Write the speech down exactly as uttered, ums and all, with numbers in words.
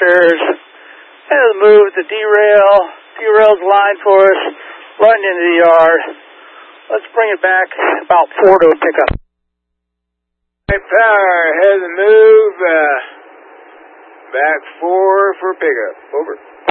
tractors. Has moved the derail. Derail's lined for us, running into the yard. Let's bring it back about four to a pickup. Power has moved uh, back four for pickup. Over.